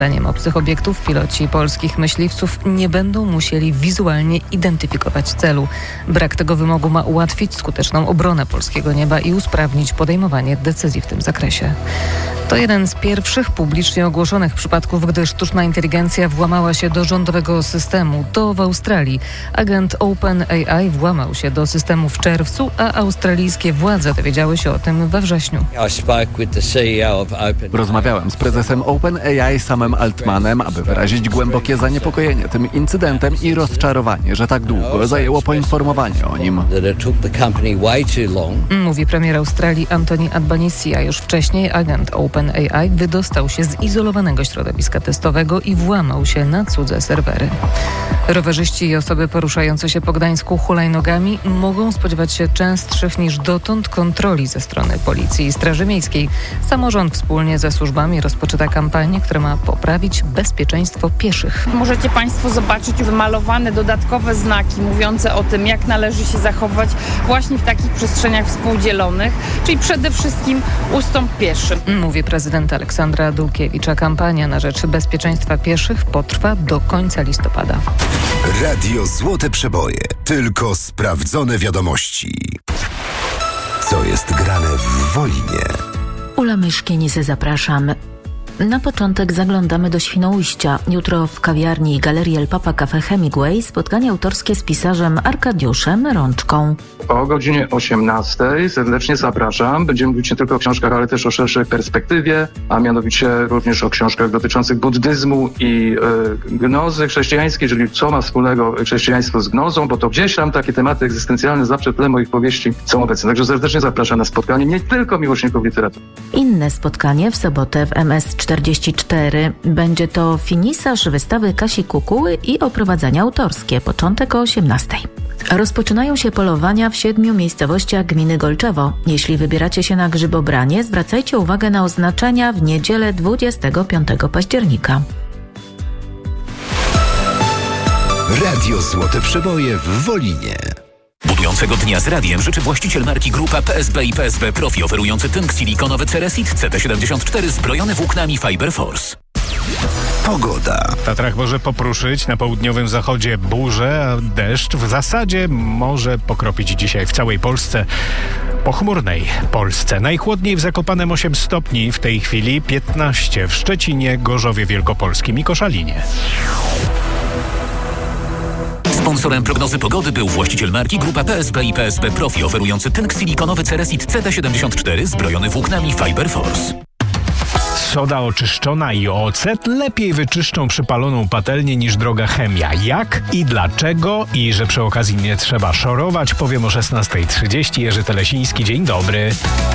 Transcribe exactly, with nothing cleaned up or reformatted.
Zdaniem obcych obiektów piloci polskich myśliwców nie będą musieli wizualnie identyfikować celu. Brak tego wymogu ma ułatwić skuteczną obronę polskiego nieba i usprawnić podejmowanie decyzji w tym zakresie. To jeden z pierwszych publicznie ogłoszonych przypadków, gdy sztuczna inteligencja włamała się do rządowego systemu. To w Australii. Agent OpenAI włamał się do systemu w czerwcu, a australijskie władze dowiedziały się o tym we wrześniu. Rozmawiałem z prezesem OpenAI Samem Altmanem, aby wyrazić głębokie zaniepokojenie tym incydentem i rozczarowanie, że tak długo zajęło poinformowanie o nim. Mówi premier Australii Anthony Albanese, a już wcześniej agent OpenAI wydostał się z izolowanego środowiska testowego i włamał się na cudze serwery. Rowerzyści i osoby poruszające się po Gdańsku hulajnogami mogą spodziewać się częstszych niż dotąd kontroli ze strony Policji i Straży Miejskiej. Samorząd wspólnie ze służbami rozpoczyna kampanię, która ma poprawić bezpieczeństwo pieszych. Możecie Państwo zobaczyć wymalowane dodatkowe znaki mówiące o tym, jak należy się zachować właśnie w takich przestrzeniach współdzielonych, czyli przede wszystkim ustąp pieszym. Mówi prezydent Aleksandra Dulkiewicz. Kampania na rzecz bezpieczeństwa pieszych potrwa do końca listopada. Radio Złote Przeboje. Tylko sprawdzone wiadomości. Co jest grane w Wolinie? Ula Myszkień, zapraszam. Na początek zaglądamy do Świnoujścia. Jutro w kawiarni i galerii El Papa Cafe Hemingway spotkanie autorskie z pisarzem Arkadiuszem Rączką. O godzinie osiemnastej serdecznie zapraszam. Będziemy mówić nie tylko o książkach, ale też o szerszej perspektywie, a mianowicie również o książkach dotyczących buddyzmu i y, gnozy chrześcijańskiej, czyli co ma wspólnego chrześcijaństwo z gnozą, bo to gdzieś tam takie tematy egzystencjalne zawsze w tle moich powieści są obecne. Także serdecznie zapraszam na spotkanie nie tylko miłośników literatury. Inne spotkanie w sobotę w M S czterdzieści cztery. Będzie to finisarz wystawy Kasi Kukuły i oprowadzenia autorskie. Początek o osiemnastej. Rozpoczynają się polowania w siedmiu miejscowościach gminy Golczewo. Jeśli wybieracie się na grzybobranie, zwracajcie uwagę na oznaczenia w niedzielę dwudziestego piątego października. Radio Złote Przeboje w Wolinie. Budującego dnia z radiem życzy właściciel marki Grupa P S B i P S B Profi, oferujący tynk silikonowy Ceresit C T siedemdziesiąt cztery zbrojony włóknami Fiber Force. Pogoda. W Tatrach może popruszyć, na południowym zachodzie burze, a deszcz w zasadzie może pokropić dzisiaj w całej Polsce. Pochmurnej Polsce. Najchłodniej w Zakopanem osiem stopni, w tej chwili piętnaście w Szczecinie, Gorzowie Wielkopolskim i Koszalinie. Sponsorem prognozy pogody był właściciel marki Grupa P S B i P S B Profi, oferujący tynk silikonowy Ceresit C T siedemdziesiąt cztery zbrojony włóknami Fiber Force. Soda oczyszczona i ocet lepiej wyczyszczą przypaloną patelnię niż droga chemia. Jak i dlaczego? I że przy okazji nie trzeba szorować, powiem o szesnastej trzydzieści. Jerzy Telesiński, dzień dobry.